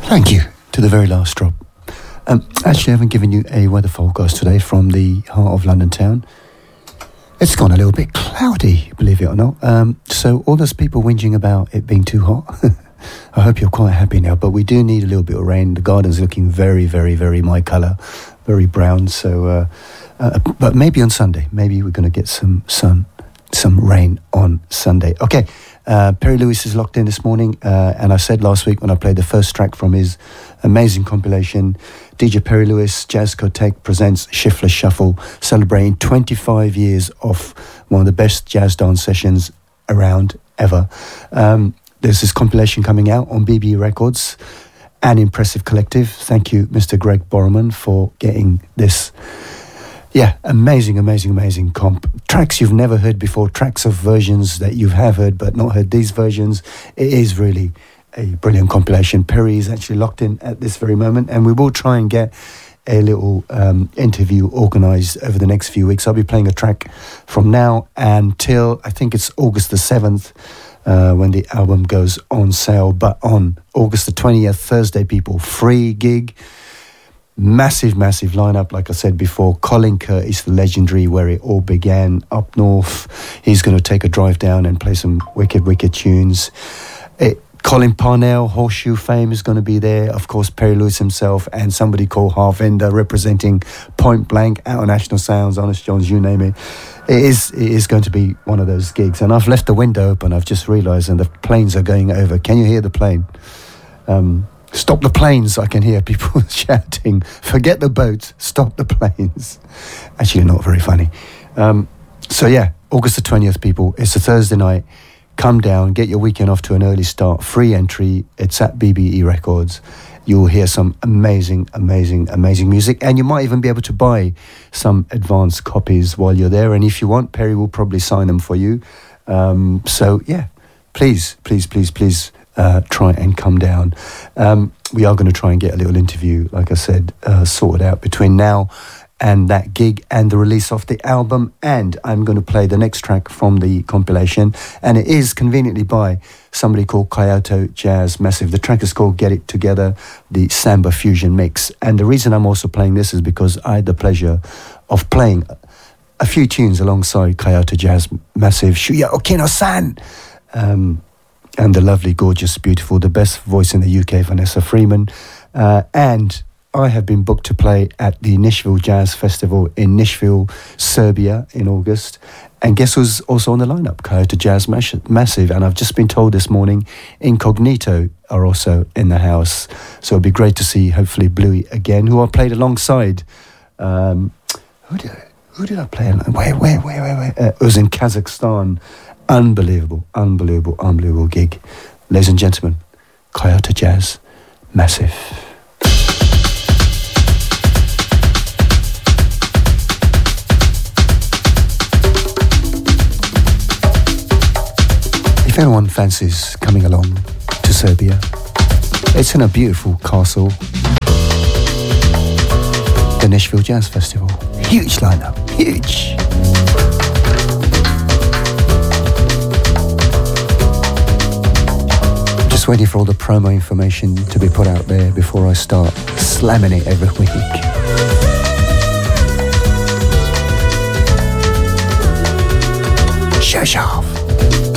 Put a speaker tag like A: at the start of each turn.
A: Thank you to the very last drop. Actually, I haven't given you a weather forecast today from the heart of London town. It's gone a little bit cloudy, believe it or not. So all those people whinging about it being too hot, I hope you're quite happy now. But we do need a little bit of rain. The garden's looking very, very, very my colour, very brown. So, but maybe on Sunday, maybe we're going to get some sun, some rain on Sunday. Okay. Perry Lewis is locked in this morning, and I said last week when I played the first track from his amazing compilation, DJ Perry Lewis Jazzcotheque presents Shiftless Shuffle, celebrating 25 years of one of the best jazz dance sessions around ever. There's this compilation coming out on BB Records, An Impressive Collective. Thank you, Mr. Greg Borman, for getting this. Yeah, amazing comp. Tracks you've never heard before, tracks of versions that you have heard but not heard these versions. It is really a brilliant compilation. Perry is actually locked in at this very moment, and we will try and get a little interview organised over the next few weeks. I'll be playing a track from now until, I think it's August the 7th, when the album goes on sale. But on August the 20th, Thursday, people, free gig. Massive lineup, like I said before. Colin Curtis, the legendary, where it all began, up north. He's going to take a drive down and play some wicked tunes. Colin Parnell, Horseshoe fame, is going to be there. Of course, Perry Lewis himself and somebody called Harvinder representing Point Blank, Out on National Sounds, Honest Johns, you name it. It is going to be one of those gigs. And I've left the window open, I've just realised, and the planes are going over. Can you hear the plane? Stop the planes, I can hear people shouting. Forget the boats, stop the planes. Actually, not very funny. So yeah, August the 20th, people. It's a Thursday night. Come down, get your weekend off to an early start. Free entry. It's at BBE Records. You'll hear some amazing music. And you might even be able to buy some advanced copies while you're there. And if you want, Perry will probably sign them for you. So yeah, please. Try and come down. We are going to try and get a little interview, like I said, sorted out between now and that gig and the release of the album. And I'm going to play the next track from the compilation, and it is conveniently by somebody called Kyoto Jazz Massive. The track is called Get It Together, the Samba Fusion Mix. And the reason I'm also playing this is because I had the pleasure of playing a few tunes alongside Kyoto Jazz Massive, Shuya Okino-san, and the lovely, gorgeous, beautiful, the best voice in the UK, Vanessa Freeman. And I have been booked to play at the Nishville Jazz Festival in Nishville, Serbia in August. And guess who's also on the lineup? Kyoto Jazz Massive. And I've just been told this morning, Incognito are also in the house. So it'd be great to see, hopefully, Bluey again, who I played alongside. Who did I play? Wait. It was in Kazakhstan. Unbelievable gig. Ladies and gentlemen, Kyoto Jazz Massive. If anyone fancies coming along to Serbia, it's in a beautiful castle, the Nishville Jazz Festival. Huge lineup, huge. Just waiting for all the promo information to be put out there before I start slamming it every week. Shush off.